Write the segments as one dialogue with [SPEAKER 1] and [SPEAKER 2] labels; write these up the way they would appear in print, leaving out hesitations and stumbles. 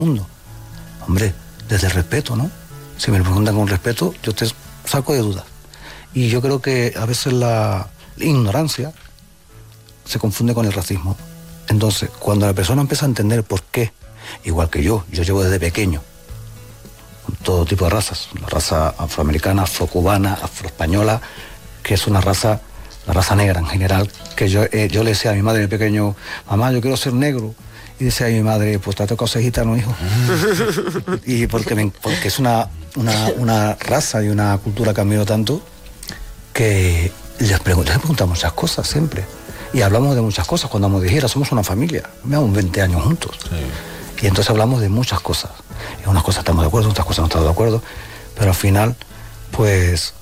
[SPEAKER 1] mundo. Hombre, desde el respeto, ¿no? Si me lo preguntan con respeto, yo te saco de dudas. Y yo creo que a veces la ignorancia se confunde con el racismo. Entonces, cuando la persona empieza a entender por qué, igual que yo llevo desde pequeño con todo tipo de razas, la raza afroamericana, afrocubana, afroespañola, que es una raza, la raza negra en general, que yo le decía a mi madre de pequeño, mamá, yo quiero ser negro. Y decía a mi madre, pues te ha tocado ser gitano, hijo. Y porque es una raza y una cultura que admiro tanto, que les preguntamos muchas cosas siempre. Y hablamos de muchas cosas cuando vamos de gira, somos una familia, llevamos 20 años juntos. Sí. Y entonces hablamos de muchas cosas. En unas cosas estamos de acuerdo, en otras cosas no estamos de acuerdo, pero al final, pues,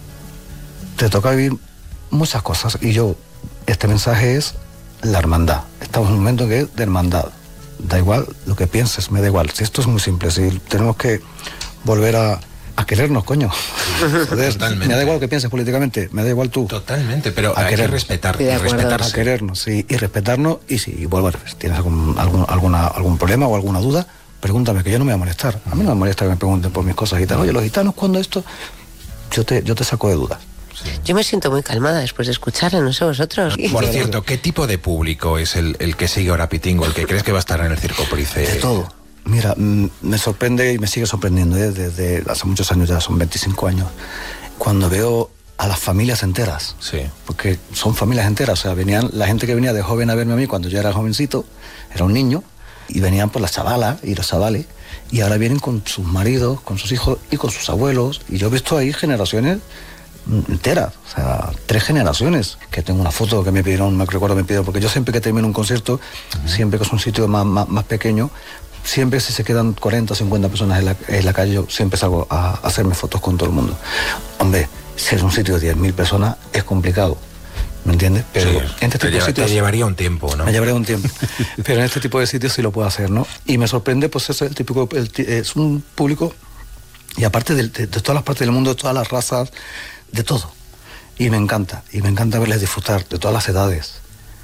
[SPEAKER 1] te toca vivir muchas cosas. Y este mensaje es la hermandad. Estamos en un momento que es de hermandad. Da igual lo que pienses, me da igual. Si esto es muy simple, si tenemos que volver a querernos, coño. Joder, me da igual lo que pienses políticamente, me da igual tú.
[SPEAKER 2] Totalmente, pero hay que respetarse.
[SPEAKER 1] A querernos, sí, y respetarnos, y si vuelvo a ver, tienes algún problema o alguna duda, pregúntame, que yo no me voy a molestar. A mí no me molesta que me pregunten por mis cosas gitanas. Oye, los gitanos, ¿cuándo esto? Yo te saco de dudas.
[SPEAKER 3] Sí. Yo me siento muy calmada después de escucharle, no sé vosotros.
[SPEAKER 2] Por cierto, ¿qué tipo de público es el que sigue ahora Pitingo, el que crees que va a estar en el Circo Price?
[SPEAKER 1] De todo. Mira, me sorprende y me sigue sorprendiendo desde hace muchos años, ya son 25 años, cuando veo a las familias enteras.
[SPEAKER 2] Sí.
[SPEAKER 1] Porque son familias enteras, o sea, venían la gente que venía de joven a verme a mí cuando yo era jovencito, era un niño, y venían por las chavalas y los chavales, y ahora vienen con sus maridos, con sus hijos y con sus abuelos, y yo he visto ahí generaciones enteras, o sea, 3 generaciones, que tengo una foto que me pidieron, me recuerdo me pidieron, porque yo siempre que termino un concierto, siempre que es un sitio más pequeño, siempre si se quedan 40 o 50 personas en la calle, yo siempre salgo a hacerme fotos con todo el mundo. Hombre, si es un sitio de 10.000 personas, es complicado, ¿me entiendes? Pero
[SPEAKER 2] sí,
[SPEAKER 1] en este tipo de sitios...
[SPEAKER 2] Te llevaría un tiempo, ¿no?
[SPEAKER 1] Me llevaría un tiempo, pero en este tipo de sitios sí lo puedo hacer, ¿no? Y me sorprende, pues es el típico, es un público, y aparte de todas las partes del mundo, de todas las razas, de todo. Y me encanta verles disfrutar de todas las edades.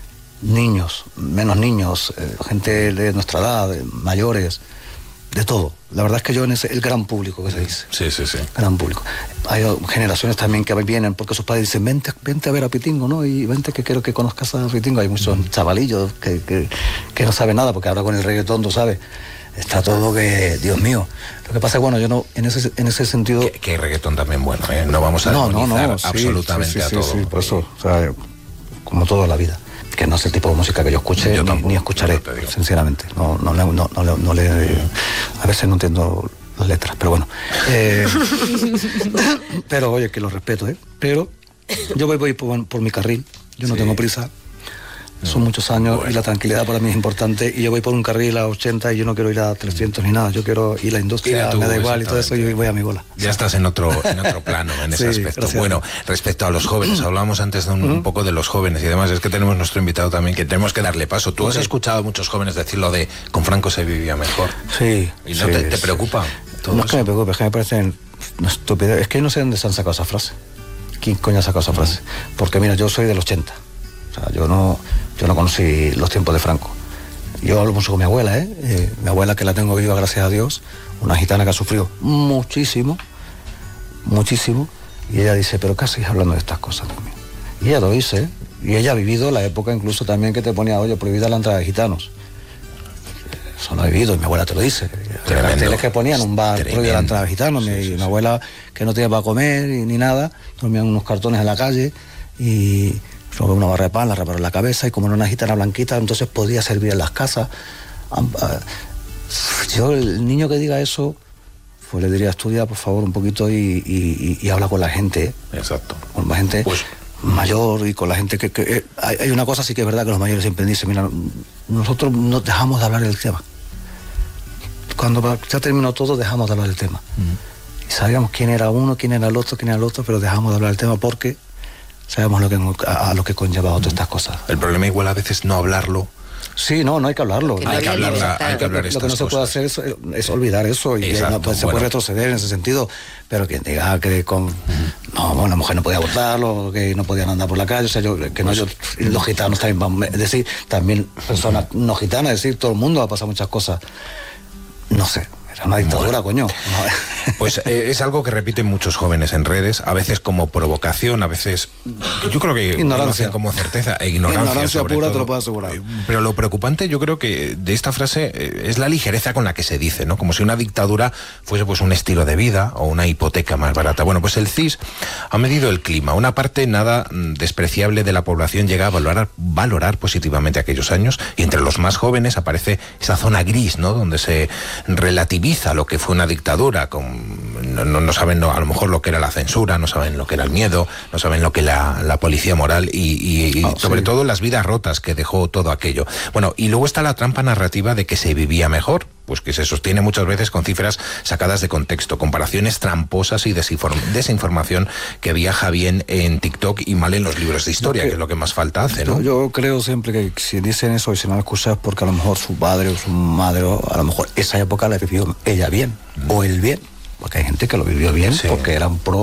[SPEAKER 1] Niños, menos niños, gente de nuestra edad, mayores, de todo. La verdad es que yo en el gran público que se dice.
[SPEAKER 2] Sí.
[SPEAKER 1] Gran público. Hay generaciones también que vienen porque sus padres dicen, vente a ver a Pitingo, ¿no? Y vente que quiero que conozcas a Pitingo. Hay muchos chavalillos que no saben nada, porque ahora con el reggaetón, tú sabes, está todo que, Dios mío. Lo que pasa es, bueno, yo no, en ese sentido...
[SPEAKER 2] Que hay reggaetón también bueno, ¿eh? No vamos a demonizar absolutamente a todo.
[SPEAKER 1] Sí, por eso, o sea, como toda la vida. Que no es el tipo de música que yo escuche, ni escucharé, sinceramente. No le... A veces no entiendo las letras, pero bueno. Pero, oye, que lo respeto, ¿eh? Pero yo voy por mi carril, yo no tengo prisa. Son muchos años y la tranquilidad para mí es importante, y yo voy por un carril a 80 y yo no quiero ir a 300 ni nada, yo quiero ir a la industria, me da igual y todo eso, yo voy a mi bola.
[SPEAKER 2] Ya estás en otro plano en ese aspecto. Gracias. Bueno, respecto a los jóvenes, hablábamos antes de un poco de los jóvenes y además es que tenemos nuestro invitado también que tenemos que darle paso. Tú has escuchado a muchos jóvenes decir lo de con Franco se vivía mejor.
[SPEAKER 1] Sí.
[SPEAKER 2] ¿Y no te preocupa todo
[SPEAKER 1] No es que me preocupe, es que me parece una estupidez. Es que no sé dónde se han sacado esa frase. ¿Quién coño ha sacado esa frase? Porque mira, yo soy del 80. O sea, yo no conocí los tiempos de Franco. Yo hablo mucho con mi abuela, mi abuela, que la tengo viva, gracias a Dios, una gitana que ha sufrido muchísimo, y ella dice, pero ¿qué haces hablando de estas cosas conmigo? Y ella lo dice, y ella ha vivido la época incluso también que te ponía, oye, prohibida la entrada de gitanos. Eso lo ha vivido, y mi abuela te lo dice. Los carteles que ponían un bar prohibida la entrada de gitanos, y mi abuela, que no tenía para comer ni nada, dormían unos cartones en la calle, y... robé una barra de pan, la reparó en la cabeza, y como era una gitana blanquita, entonces podía servir en las casas. Yo, el niño que diga eso, pues le diría, estudia por favor un poquito y habla con la gente.
[SPEAKER 2] Exacto.
[SPEAKER 1] Con la gente mayor y con la gente que hay una cosa sí que es verdad, que los mayores siempre dicen, mira, nosotros no dejamos de hablar del tema. Cuando ya terminó todo, dejamos de hablar del tema. Y sabíamos quién era uno, quién era el otro, pero dejamos de hablar del tema porque sabemos a lo que conlleva todas estas cosas.
[SPEAKER 2] El problema igual a veces no hablarlo.
[SPEAKER 1] Sí, no hay que hablarlo.
[SPEAKER 2] Hay que hablar estas cosas.
[SPEAKER 1] Lo que no se puede hacer es olvidar eso, y exacto, se puede retroceder en ese sentido. Pero quien diga que la mujer no podía abortarlo, que no podían andar por la calle, o sea, los gitanos también, es decir, también personas no gitanas, es decir, todo el mundo ha pasado muchas cosas. no sé. Era una dictadura, coño.
[SPEAKER 2] Pues es algo que repiten muchos jóvenes en redes, a veces como provocación, a veces yo creo que
[SPEAKER 1] ignorancia,
[SPEAKER 2] como certeza e ignorancia sobre
[SPEAKER 1] pura,
[SPEAKER 2] todo.
[SPEAKER 1] te lo puedo asegurar.
[SPEAKER 2] Pero lo preocupante yo creo que de esta frase es la ligereza con la que se dice, ¿no? Como si una dictadura fuese pues un estilo de vida o una hipoteca más barata. Bueno, pues el CIS ha medido el clima. Una parte nada despreciable de la población llega a valorar positivamente aquellos años, y entre los más jóvenes aparece esa zona gris, ¿no? Donde se relativiza lo que fue una dictadura, no saben a lo mejor lo que era la censura, no saben lo que era el miedo, no saben lo que era la policía moral y sobre todo las vidas rotas que dejó todo aquello. Bueno, y luego está la trampa narrativa de que se vivía mejor, pues que se sostiene muchas veces con cifras sacadas de contexto, comparaciones tramposas y desinformación que viaja bien en TikTok y mal en los libros de historia, que es lo que más falta hace, ¿no?
[SPEAKER 1] Yo creo siempre que si dicen eso y si no lo escuchas porque a lo mejor su padre o su madre, a lo mejor esa época la vivió ella bien, o él bien, porque hay gente que lo vivió bien, sí, porque eran pro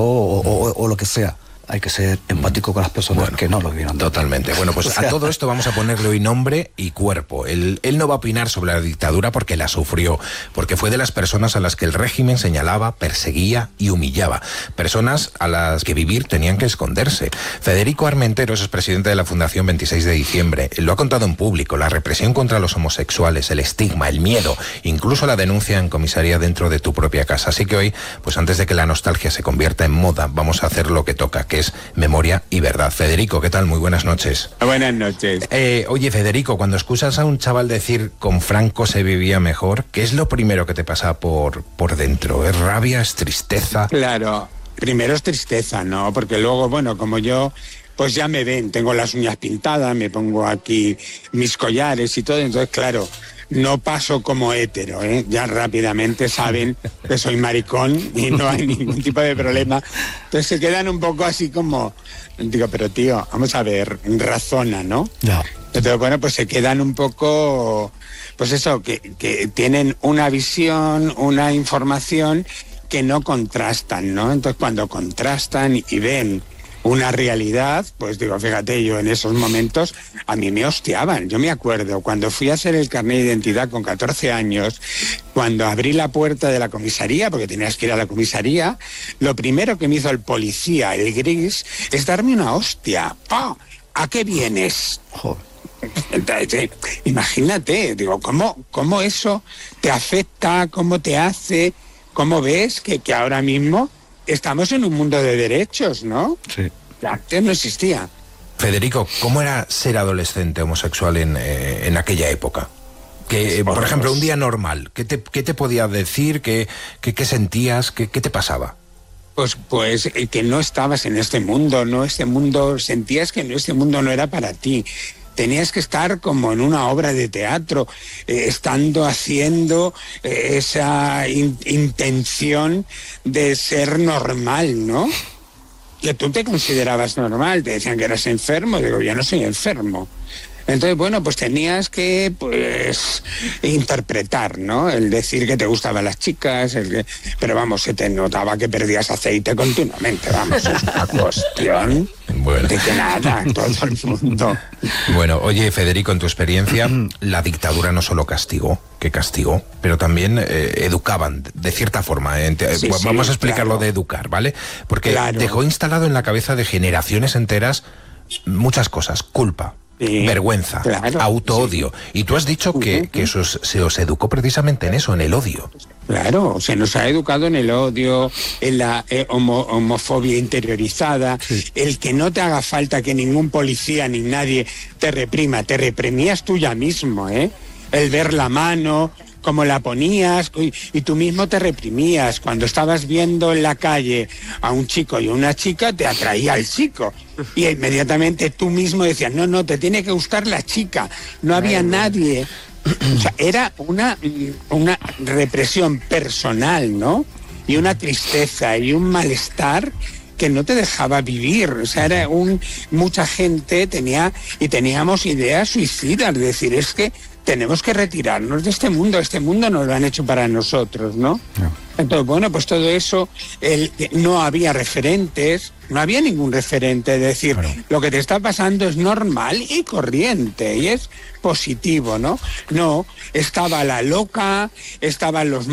[SPEAKER 1] o lo que sea. Hay que ser empático con las personas que no lo vivieron.
[SPEAKER 2] Totalmente. Bueno, pues a todo esto vamos a ponerle hoy nombre y cuerpo. Él no va a opinar sobre la dictadura porque la sufrió, porque fue de las personas a las que el régimen señalaba, perseguía y humillaba. Personas a las que vivir tenían que esconderse. Federico Armenteros es presidente de la Fundación 26 de diciembre. Él lo ha contado en público. La represión contra los homosexuales, el estigma, el miedo, incluso la denuncia en comisaría dentro de tu propia casa. Así que hoy, pues antes de que la nostalgia se convierta en moda, vamos a hacer lo que toca, que es memoria y verdad. Federico, ¿qué tal? Muy buenas noches.
[SPEAKER 4] Buenas noches.
[SPEAKER 2] Oye, Federico, cuando escuchas a un chaval decir con Franco se vivía mejor, ¿qué es lo primero que te pasa por dentro? ¿Es rabia? ¿Es tristeza?
[SPEAKER 4] Claro, primero es tristeza, ¿no? Porque luego, bueno, como yo, pues ya me ven, tengo las uñas pintadas, me pongo aquí mis collares y todo, entonces, claro, no paso como hétero, ¿eh? Ya rápidamente saben que soy maricón y no hay ningún tipo de problema. Entonces se quedan un poco así como, digo, pero tío, vamos a ver, razona, ¿no?
[SPEAKER 1] Ya.
[SPEAKER 4] Entonces, bueno, pues se quedan un poco, pues eso, que tienen una visión, una información que no contrastan, ¿no? Entonces cuando contrastan y ven una realidad, pues digo, fíjate, yo en esos momentos a mí me hostiaban. Yo me acuerdo cuando fui a hacer el carnet de identidad con 14 años, cuando abrí la puerta de la comisaría, porque tenías que ir a la comisaría, lo primero que me hizo el policía, el gris, es darme una hostia. ¡Oh! ¿A qué vienes?
[SPEAKER 1] Joder.
[SPEAKER 4] Entonces, imagínate, digo, ¿cómo eso te afecta? ¿Cómo te hace? ¿Cómo ves que ahora mismo estamos en un mundo de derechos, ¿no?
[SPEAKER 1] Sí.
[SPEAKER 4] Que antes no existía.
[SPEAKER 2] Federico, ¿cómo era ser adolescente homosexual en aquella época? Que, por ejemplo, un día normal, ¿qué te podía decir? ¿Qué sentías? ¿Qué te pasaba?
[SPEAKER 4] Pues que no estabas en este mundo, sentías que este mundo no era para ti. Tenías que estar como en una obra de teatro, haciendo esa intención de ser normal, ¿no? Que tú te considerabas normal, te decían que eras enfermo, digo, yo no soy enfermo. Entonces, bueno, pues tenías que, interpretar, ¿no? El decir que te gustaban las chicas, pero vamos, se te notaba que perdías aceite continuamente, vamos, es una cuestión de que nada, todo el mundo.
[SPEAKER 2] Bueno, oye, Federico, en tu experiencia, la dictadura no solo castigó, pero también educaban, de cierta forma. Vamos a explicar lo de educar, ¿vale? Porque dejó instalado en la cabeza de generaciones enteras muchas cosas, culpa, vergüenza, autoodio. Y tú has dicho que se os educó precisamente en eso, en el odio.
[SPEAKER 4] Claro, se nos ha educado en el odio, en la homofobia interiorizada, el que no te haga falta que ningún policía ni nadie te reprima, te reprimías tú ya mismo, ¿eh? El ver la mano, cómo la ponías, y tú mismo te reprimías. Cuando estabas viendo en la calle a un chico y una chica, te atraía al chico. Y inmediatamente tú mismo decías, no, te tiene que gustar la chica. No había nadie. O sea, era una represión personal, ¿no? Y una tristeza y un malestar que no te dejaba vivir. O sea, mucha gente teníamos ideas suicidas, de decir, es que tenemos que retirarnos de este mundo nos lo han hecho para nosotros, ¿no? Entonces, bueno, pues todo eso, no había referentes, no había ningún referente, es decir, lo que te está pasando es normal y corriente, y es positivo, ¿no? No, estaba la loca, estaban los